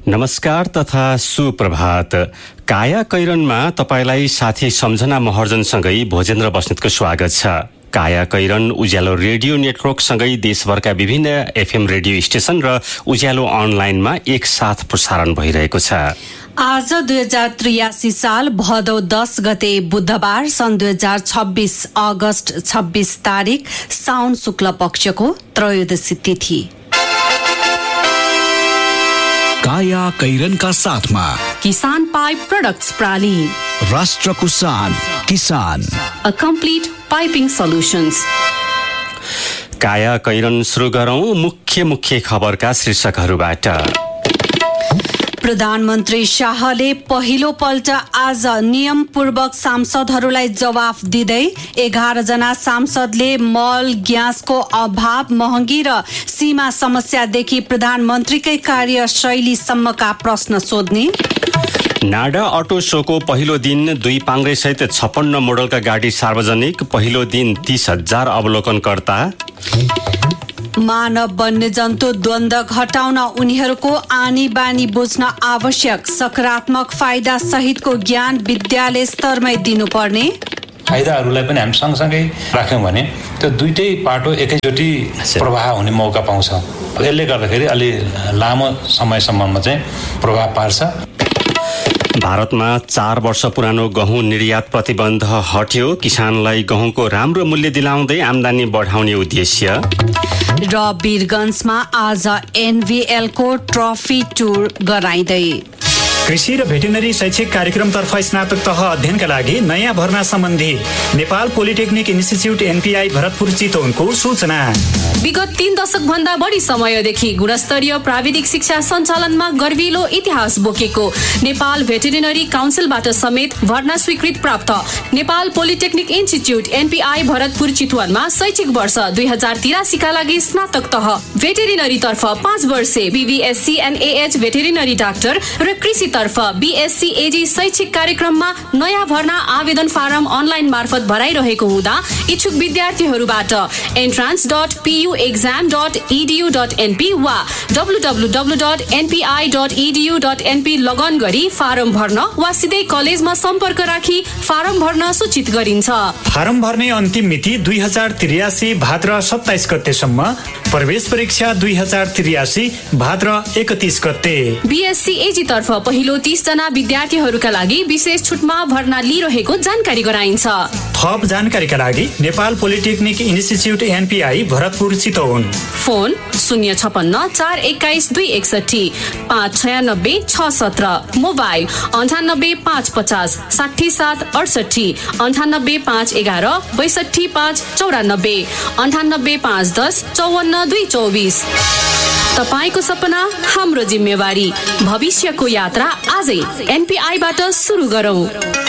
नमस्कार तथा सुप्रभात। काया कैरनमा तपाईलाई साथी सम्झना महर्जनसँगै भोजेन्द्र बस्नेतको स्वागत छ। काया कैरन उज्यालो रेडियो नेटवर्कसँगै देशभरका विभिन्न एफएम रेडियो स्टेशन र उज्यालो अनलाइनमा एकसाथ प्रसारण भइरहेको छ। आज 2083 साल भदौ 10 गते बुधबार सन् 2026 अगस्त 26 तारिक साउन शुक्ल पक्षको त्रयोदशी तिथि। काया कैरनका साथमा किसान पाइप प्रोडक्ट्स प्राली, राष्ट्रको शान किसान, अ कम्प्लिट पाइपिङ सल्युशन्स। काया कैरन सुरु गरौं मुख्य खबरका शीर्षकहरूबाट। प्रधानमन्त्री शाहले पहिलो पल्ट आज नियमपूर्वक सांसदहरूलाई जवाफ दिँदै 11 जना सांसदले मल, ग्यासको अभाव, महँगी र सीमा समस्यादेखि प्रधानमन्त्रीकै कार्यशैलीसम्मका प्रश्न सोध्ने। नाडा अटो शोको पहिलो दिन 2 पाङ्ग्रेसहित 56 मोडलका गाडी सार्वजनिक, पहिलो दिन 30,000 अवलोकनकर्ता। मानव वन्यजन्तु द्वन्द्व घटाउन उनीहरूको आनी बानी बुझ्न आवश्यक, सकारात्मक फाइदा सहितको ज्ञान विद्यालय स्तरमै दिनुपर्ने। फाइदाहरूलाई पनि हामी सँगसँगै राख्यौँ भने त्यो दुईटै पाटो एकैचोटि प्रवाह हुने मौका पाउँछ। यसले गर्दाखेरि अलि लामो समयसम्ममा चाहिँ प्रभाव पार्छ। भारतमा 4 वर्ष पुरानो गहुँ निर्यात प्रतिबन्ध हट्यो, किसानलाई गहुँको राम्रो मूल्य दिलाउँदै आम्दानी बढाउने उद्देश्य। र वीरगन्जमा आज एनभीएलको ट्रफी टुर गराइँदै। कृषि र भेटेरिनरी शैक्षिक कार्यक्रमतर्फ स्नातक तह अध्ययनका लागि नयाँ भर्ना सम्बन्धी Nepal polytechnic institute NPI Bharatpur चितवनको सूचना। विगत 3 दशक भन्दा बढी समयदेखि गुणस्तरीय प्राविधिक शिक्षा सञ्चालनमा गर्विलो इतिहास बोकेको नेपाल भेटेरिनरी काउन्सिलबाट समेत भर्ना स्वीकृत प्राप्त Nepal polytechnic institute NPI Bharatpur चितवनमा शैक्षिक वर्ष 2083 का लागि स्नातक तह भेटेरिनरी तर्फ 5 वर्षे बीबीएससी एनएएच भेटेरिनरी डाक्टर र कृषि तर्फ बीएससी एजी शैक्षिक कार्यक्रममा नयाँ भर्ना आवेदन फारम अनलाइन मार्फत भराइरहेको हुँदा इच्छुक विद्यार्थीहरूबाट entrance.puexam.edu.np वा www.npi.edu.np लगन गरी फारम भर्न वा सिधै कलेजमा सम्पर्क राखी फारम भर्न सूचित गरिन्छ। फारम भर्ने अन्तिम मिति 2083 भाद्र 27 गतेसम्म, प्रवेश परीक्षा 2083 भाद्र 31 गते। बीएससी एजी तर्फ पहिलो 30 जना विद्यार्थीहरूका लागि विशेष छुटमा भर्ना लिइरहेको जानकारी गराइन्छ। थप जानकारीका लागि Nepal polytechnic institute NPI Bharatpur Chitwan, phone 056 421 261 596 617, mobile 98 550 67 68, 98 511 62 5 94, 98 510 54 224। तपाईको सपना हाम्रो जिम्मेवारी, भविष्यको यात्रा आजै एनपीआईबाट सुरु गरौं।